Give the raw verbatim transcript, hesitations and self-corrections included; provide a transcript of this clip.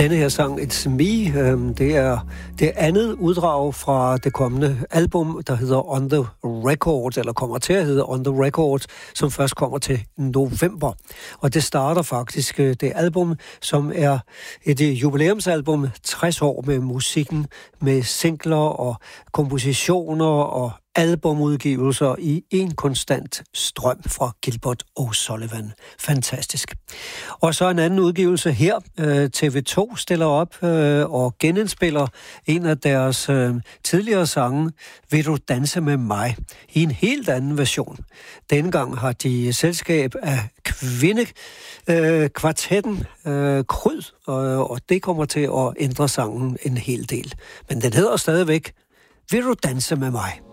Denne her sang, It's Me, øh, det er det andet uddrag fra det kommende album, der hedder On The Record, eller kommer til at hedde On The Record, som først kommer til november. Og det starter faktisk øh, det album, som er et jubilæumsalbum, tres år med musikken, med singler og kompositioner og albumudgivelser i en konstant strøm fra Gilbert O'Sullivan. Fantastisk. Og så en anden udgivelse her. T V to stiller op øh, og genindspiller en af deres øh, tidligere sange, Vil du danse med mig? I en helt anden version. Denne gang har de selskab af kvindekvartetten øh, øh, Kryd, og, og det kommer til at ændre sangen en hel del. Men den hedder stadigvæk Vil du danse med mig?